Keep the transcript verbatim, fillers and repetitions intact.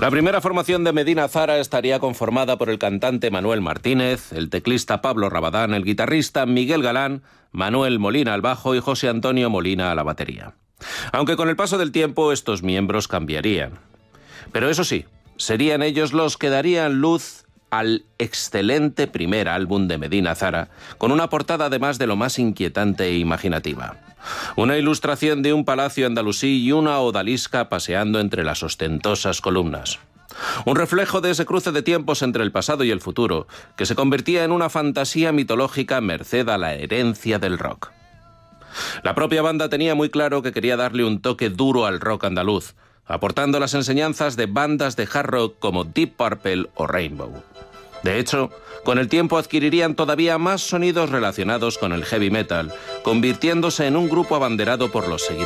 La primera formación de Medina Zara estaría conformada por el cantante Manuel Martínez, el teclista Pablo Rabadán, el guitarrista Miguel Galán, Manuel Molina al bajo y José Antonio Molina a la batería. Aunque con el paso del tiempo estos miembros cambiarían. Pero eso sí, serían ellos los que darían luz al excelente primer álbum de Medina Zara, con una portada además de lo más inquietante e imaginativa. Una ilustración de un palacio andalusí y una odalisca paseando entre las ostentosas columnas. Un reflejo de ese cruce de tiempos entre el pasado y el futuro, que se convertía en una fantasía mitológica merced a la herencia del rock. La propia banda tenía muy claro que quería darle un toque duro al rock andaluz, aportando las enseñanzas de bandas de hard rock como Deep Purple o Rainbow. De hecho, con el tiempo adquirirían todavía más sonidos relacionados con el heavy metal, convirtiéndose en un grupo abanderado por los seguidores